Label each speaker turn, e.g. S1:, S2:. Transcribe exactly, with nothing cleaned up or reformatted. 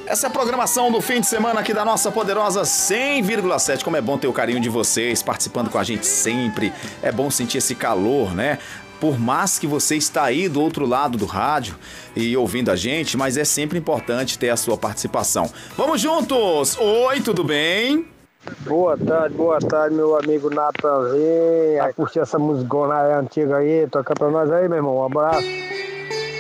S1: Essa é a programação do fim de semana aqui da nossa poderosa cem vírgula sete. Como é bom ter o carinho de vocês participando com a gente sempre. É bom sentir esse calor, né? Por mais que você está aí do outro lado do rádio e ouvindo a gente, mas é sempre importante ter a sua participação. Vamos juntos! Oi, tudo bem?
S2: Boa tarde, boa tarde, meu amigo Natanzinho. Vai curtir essa musicona aí antiga aí, toca pra nós aí, meu irmão. Um abraço.